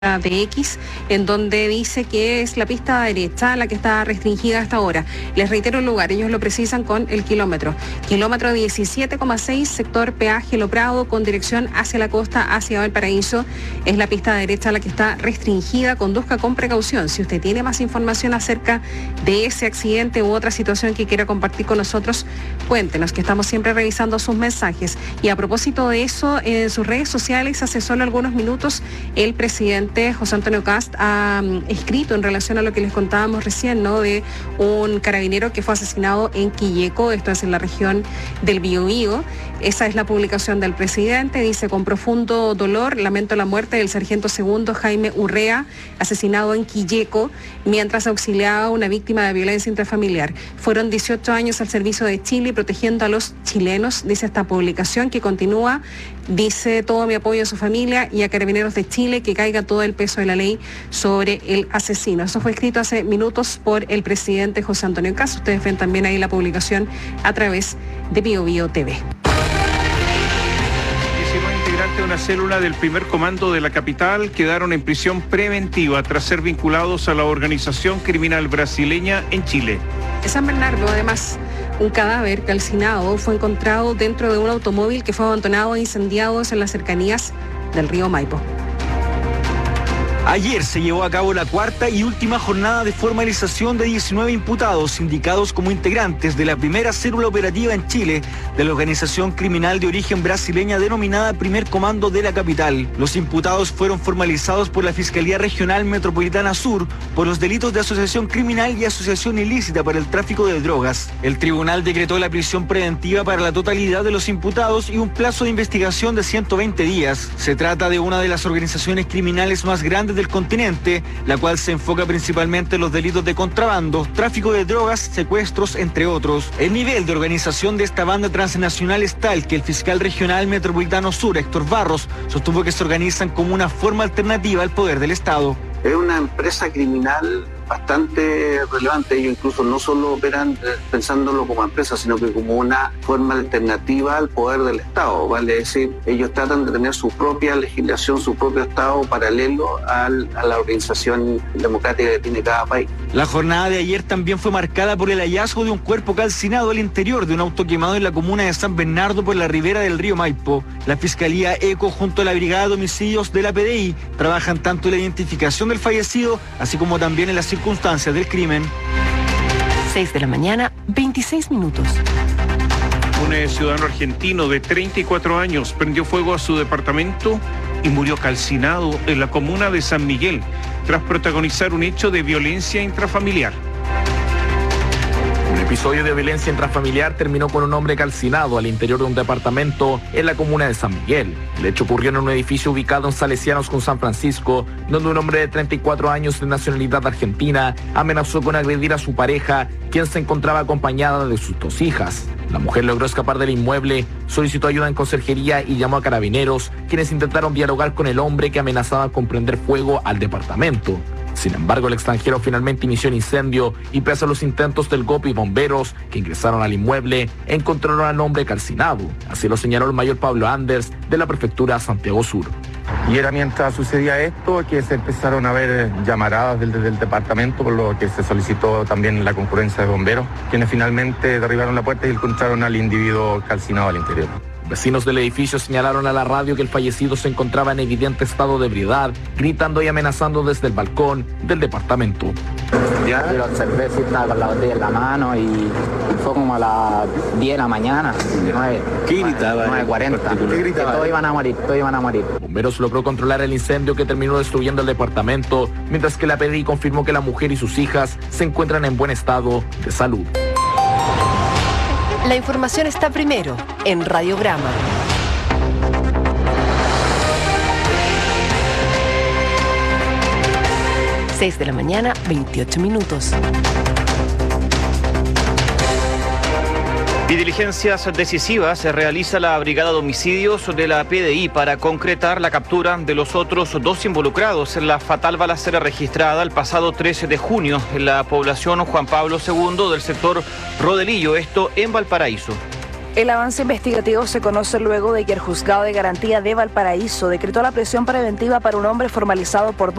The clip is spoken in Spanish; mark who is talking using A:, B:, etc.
A: de X, en donde dice que es la pista derecha la que está restringida hasta ahora. Les reitero el lugar, ellos lo precisan con el kilómetro. Kilómetro 17,6, sector peaje Lo Prado, con dirección hacia la costa, hacia Valparaíso. Es la pista derecha la que está restringida. Conduzca con precaución. Si usted tiene más información acerca de ese accidente u otra situación que quiera compartir con nosotros, cuéntenos, que estamos siempre revisando sus mensajes. Y a propósito de eso, en sus redes sociales, hace solo algunos minutos, el presidente José Antonio Kast ha escrito en relación a lo que les contábamos recién, ¿no?, de un carabinero que fue asesinado en Quilleco, esto es en la región del Biobío. Esa es la publicación del presidente. Dice: con profundo dolor lamento la muerte del sargento segundo Jaime Urrea, asesinado en Quilleco mientras auxiliaba a una víctima de violencia intrafamiliar. Fueron 18 años al servicio de Chile protegiendo a los chilenos, dice esta publicación, que continúa. Dice: todo mi apoyo a su familia y a Carabineros de Chile, que caiga todo el peso de la ley sobre el asesino. Eso fue escrito hace minutos por el presidente José Antonio Kast. Ustedes ven también ahí la publicación a través de BioBio TV.
B: 19 integrantes de una célula del primer comando de la capital quedaron en prisión preventiva tras ser vinculados a la organización criminal brasileña en Chile.
A: En San Bernardo, además, un cadáver calcinado fue encontrado dentro de un automóvil que fue abandonado e incendiado en las cercanías del río Maipo.
C: Ayer se llevó a cabo la cuarta y última jornada de formalización de 19 imputados indicados como integrantes de la primera célula operativa en Chile de la organización criminal de origen brasileña denominada Primer Comando de la capital. Los imputados fueron formalizados por la Fiscalía Regional Metropolitana Sur por los delitos de asociación criminal y asociación ilícita para el tráfico de drogas. El tribunal decretó la prisión preventiva para la totalidad de los imputados y un plazo de investigación de 120 días. Se trata de una de las organizaciones criminales más grandes del continente, la cual se enfoca principalmente en los delitos de contrabando, tráfico de drogas, secuestros, entre otros. El nivel de organización de esta banda transnacional es tal que el fiscal regional metropolitano sur, Héctor Barros, sostuvo que se organizan como una forma alternativa al poder del Estado.
D: Es una empresa criminal bastante relevante. Ellos incluso no solo operan pensándolo como empresa, sino que como una forma alternativa al poder del Estado, ¿vale? Es decir, ellos tratan de tener su propia legislación, su propio Estado paralelo a la organización democrática que tiene cada país.
C: La jornada de ayer también fue marcada por el hallazgo de un cuerpo calcinado al interior de un auto quemado en la comuna de San Bernardo por la ribera del río Maipo. La Fiscalía ECO junto a la Brigada de Homicidios de la PDI trabajan tanto en la identificación del fallecido, así como también en las circunstancias del crimen.
E: 6 de la mañana, 26 minutos.
B: Un ciudadano argentino de 34 años prendió fuego a su departamento y murió calcinado en la comuna de San Miguel tras protagonizar un hecho de violencia intrafamiliar.
F: Un episodio de violencia intrafamiliar terminó con un hombre calcinado al interior de un departamento en la comuna de San Miguel. El hecho ocurrió en un edificio ubicado en Salesianos con San Francisco, donde un hombre de 34 años de nacionalidad argentina amenazó con agredir a su pareja, quien se encontraba acompañada de sus 2 hijas. La mujer logró escapar del inmueble, solicitó ayuda en conserjería y llamó a carabineros, quienes intentaron dialogar con el hombre que amenazaba con prender fuego al departamento. Sin embargo, el extranjero finalmente inició el incendio y pese a los intentos del GOP y bomberos que ingresaron al inmueble, encontraron al hombre calcinado. Así lo señaló el mayor Pablo Anders de la prefectura Santiago Sur.
G: Y era mientras sucedía esto que se empezaron a ver llamaradas desde el departamento, por lo que se solicitó también la concurrencia de bomberos, quienes finalmente derribaron la puerta y encontraron al individuo calcinado al interior.
F: Vecinos del edificio señalaron a la radio que el fallecido se encontraba en evidente estado de ebriedad, gritando y amenazando desde el balcón del departamento.
H: Yo lo observé, sí, estaba con la botella en la mano y fue como a las 10 de la mañana, 9.
C: ¿Qué gritaba?
H: 9:40. ¿Qué gritaba? Todos iban a morir.
F: Bomberos logró controlar el incendio que terminó destruyendo el departamento, mientras que la PDI confirmó que la mujer y sus hijas se encuentran en buen estado de salud.
E: La información está primero en Radiograma. 6 de la mañana, 28 minutos.
I: Y diligencias decisivas se realiza la Brigada de Homicidios de la PDI para concretar la captura de los otros 2 involucrados en la fatal balacera registrada el pasado 13 de junio en la población Juan Pablo II del sector Rodelillo, esto en Valparaíso.
J: El avance investigativo se conoce luego de que el Juzgado de Garantía de Valparaíso decretó la prisión preventiva para un hombre formalizado por